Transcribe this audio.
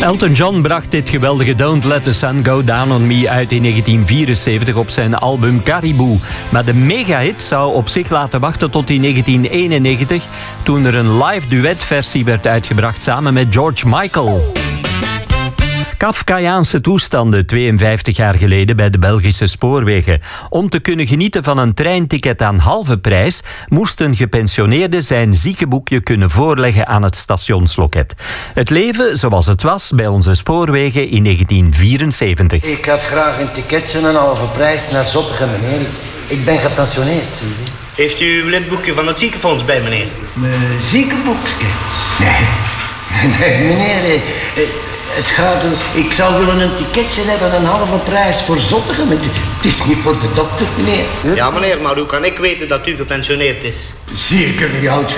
Elton John bracht dit geweldige Don't Let the Sun Go Down on Me uit in 1974 op zijn album Caribou. Maar de megahit zou op zich laten wachten tot in 1991, toen er een live duetversie werd uitgebracht samen met George Michael. Kafkaiaanse toestanden 52 jaar geleden bij de Belgische spoorwegen. Om te kunnen genieten van een treinticket aan halve prijs moest een gepensioneerde zijn ziekenboekje kunnen voorleggen aan het stationsloket. Het leven zoals het was bij onze spoorwegen in 1974. Ik had graag een ticketje een halve prijs naar Zottegem, meneer. Ik ben gepensioneerd, zie je. Heeft u uw lidboekje van het ziekenfonds bij, meneer? Mijn ziekenboekje? Nee, meneer. Het gaat ik zou willen een ticketje hebben, een halve prijs voor Zottegem. Het is niet voor de dokter, meneer. Ja, meneer, maar hoe kan ik weten dat u gepensioneerd is? Zeker niet oud.